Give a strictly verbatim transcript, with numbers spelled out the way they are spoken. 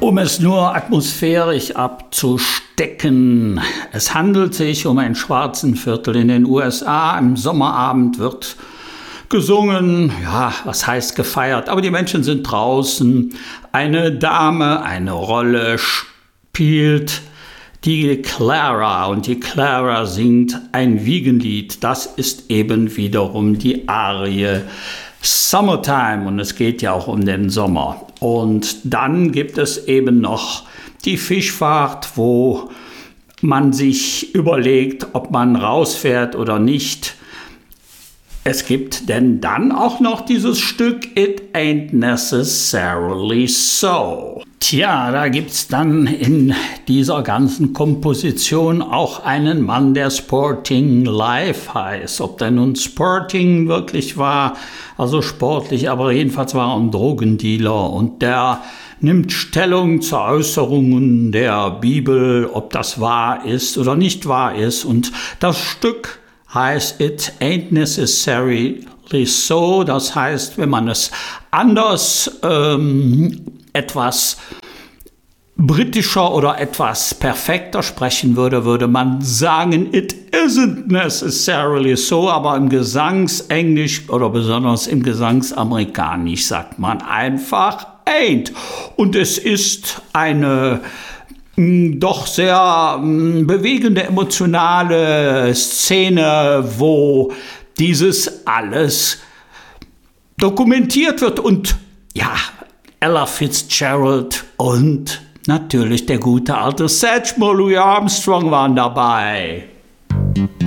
Um es nur atmosphärisch abzustecken. Es handelt sich um ein schwarzen Viertel in den U S A. Im Sommerabend wird gesungen, ja, was heißt gefeiert, aber die Menschen sind draußen. Eine Dame eine Rolle spielt, die Clara, und die Clara singt ein Wiegenlied. Das ist eben wiederum die Arie Summertime, und es geht ja auch um den Sommer. Und dann gibt es eben noch die Fischfahrt, wo man sich überlegt, ob man rausfährt oder nicht. Es gibt denn dann auch noch dieses Stück It Ain't Necessarily So. Tja, da gibt's dann in dieser ganzen Komposition auch einen Mann, der Sporting Life heißt. Ob der nun Sporting wirklich war, also sportlich, aber jedenfalls war er ein Drogendealer, und der nimmt Stellung zu Äußerungen der Bibel, ob das wahr ist oder nicht wahr ist. Und das Stück heißt It Ain't Necessarily So. Das heißt, wenn man es anders ähm, etwas britischer oder etwas perfekter sprechen würde, würde man sagen, it isn't necessarily so, aber im Gesangsenglisch oder besonders im Gesangsamerikanisch sagt man einfach ain't. Und es ist eine doch sehr bewegende, emotionale Szene, wo dieses alles dokumentiert wird. Und ja, Ella Fitzgerald und natürlich der gute alte Satchmo Louis Armstrong waren dabei.